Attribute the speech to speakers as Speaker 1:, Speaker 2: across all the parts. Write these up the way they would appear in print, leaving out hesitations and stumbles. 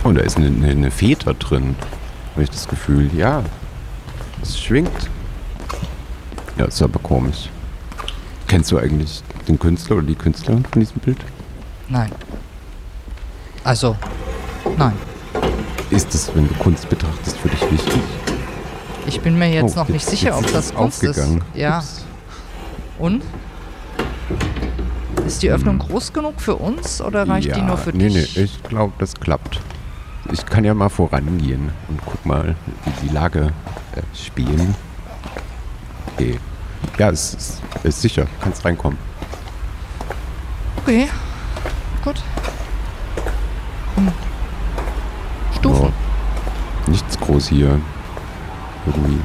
Speaker 1: Oh, da ist eine Feder drin. Habe ich das Gefühl. Ja, es schwingt. Ja, ist aber komisch. Kennst du eigentlich den Künstler oder die Künstlerin von diesem Bild?
Speaker 2: Nein. Also, nein.
Speaker 1: Ist das, wenn du Kunst betrachtest, für dich wichtig?
Speaker 2: Ich bin mir jetzt noch nicht sicher, ob das Kunst ist. Ja.
Speaker 1: Ups.
Speaker 2: Und? Ist die Öffnung groß genug für uns oder reicht die nur für dich?
Speaker 1: Nee, ich glaube, das klappt. Ich kann ja mal vorangehen und guck mal, wie die Lage spielen. Okay. Ja, es ist sicher. Kannst reinkommen.
Speaker 2: Okay. Gut. Stufen.
Speaker 1: Oh, nichts groß hier. Irgendwie.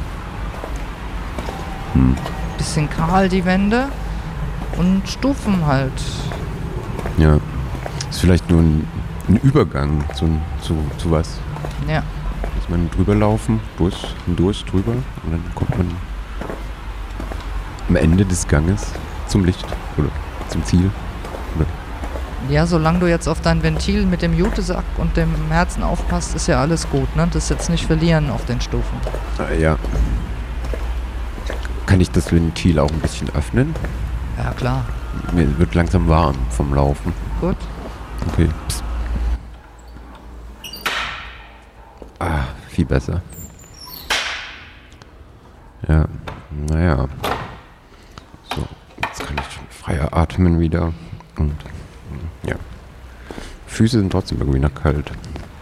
Speaker 2: Bisschen kahl die Wände und Stufen halt.
Speaker 1: Ja. Ist vielleicht nur ein Übergang zu was.
Speaker 2: Ja.
Speaker 1: Muss man drüber laufen, drüber und dann kommt man am Ende des Ganges zum Licht oder zum Ziel. Oder?
Speaker 2: Ja, solange du jetzt auf dein Ventil mit dem Jutesack und dem Herzen aufpasst, ist ja alles gut, ne? Das jetzt nicht verlieren auf den Stufen.
Speaker 1: Ja. Kann ich das Ventil auch ein bisschen öffnen?
Speaker 2: Ja, klar.
Speaker 1: Mir wird langsam warm vom Laufen.
Speaker 2: Gut.
Speaker 1: Okay. Psst. Viel besser. Ja, naja. So, jetzt kann ich freier atmen wieder. Und ja. Füße sind trotzdem irgendwie noch kalt.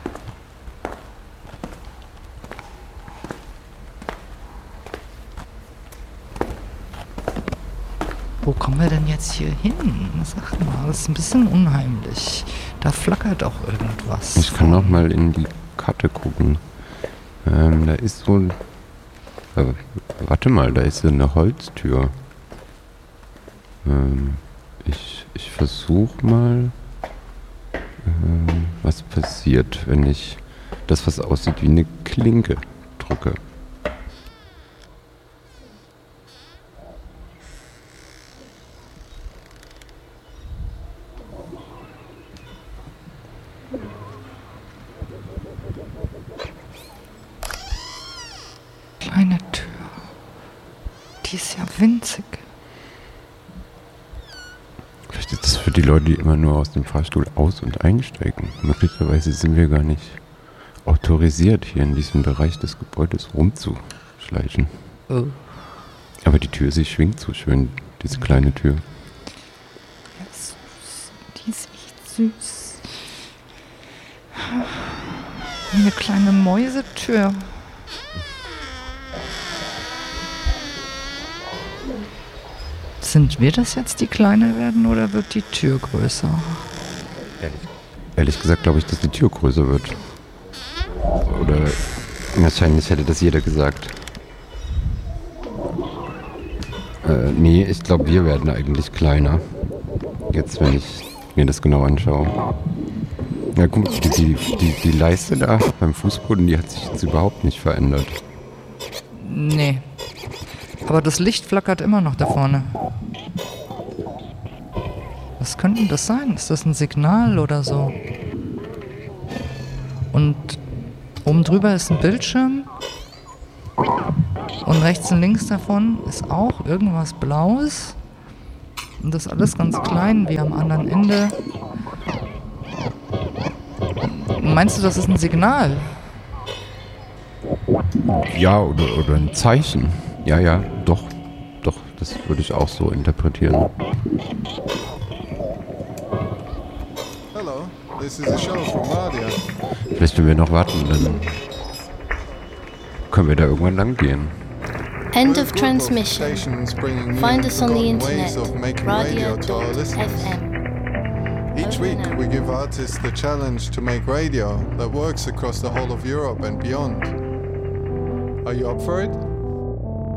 Speaker 2: Wo kommen wir denn jetzt hier hin? Sag mal, das ist ein bisschen unheimlich. Da flackert auch irgendwas.
Speaker 1: Ich kann noch mal in die Karte gucken. Da ist so ein... warte mal, da ist so eine Holztür. Ich versuche mal... was passiert, wenn ich das, was aussieht wie eine Klinke, drücke.
Speaker 2: Kleine Tür. Die ist ja winzig.
Speaker 1: Vielleicht ist das für die Leute, die immer nur aus dem Fahrstuhl aus- und einsteigen. Möglicherweise sind wir gar nicht autorisiert, hier in diesem Bereich des Gebäudes rumzuschleichen.
Speaker 2: Oh.
Speaker 1: Aber die Tür, sie schwingt so schön, diese kleine Tür.
Speaker 2: Ja, süß. Die ist echt süß. Eine kleine Mäusetür. Sind wir das jetzt, die kleiner werden, oder wird die Tür größer?
Speaker 1: Ehrlich gesagt glaube ich, dass die Tür größer wird. Oder wahrscheinlich hätte das jeder gesagt. Nee, ich glaube, wir werden eigentlich kleiner. Jetzt, wenn ich mir das genau anschaue. Ja, guck mal, die Leiste da beim Fußboden, die hat sich jetzt überhaupt nicht verändert.
Speaker 2: Nee. Aber das Licht flackert immer noch da vorne. Was könnte das sein? Ist das ein Signal oder so? Und oben drüber ist ein Bildschirm. Und rechts und links davon ist auch irgendwas Blaues. Und das ist alles ganz klein, wie am anderen Ende. Meinst du, das ist ein Signal?
Speaker 1: Ja, oder ein Zeichen. Ja, doch, das würde ich auch so interpretieren.
Speaker 3: Hello, this is a show from Radia.
Speaker 1: Vielleicht, wenn wir noch warten, dann können wir da irgendwann lang gehen.
Speaker 4: End of transmission. Find us on the internet, radio.fm.
Speaker 3: Each week we give artists the challenge to make radio that works across the whole of Europe and beyond. Are you up for it?